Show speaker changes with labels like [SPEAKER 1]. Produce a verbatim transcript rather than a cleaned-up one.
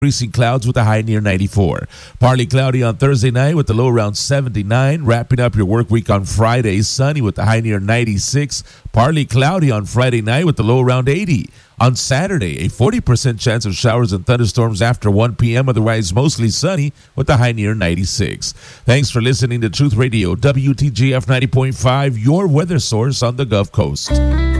[SPEAKER 1] Increasing clouds with a high near ninety-four. Partly cloudy on Thursday night with the low around seventy-nine. Wrapping up your work week on Friday, sunny with the high near ninety-six. Partly cloudy on Friday night with the low around eighty. On Saturday, a forty percent chance of showers and thunderstorms after one p.m. Otherwise, mostly sunny with the high near ninety-six. Thanks for listening to Truth Radio, W T J F ninety point five, your weather source on the Gulf Coast.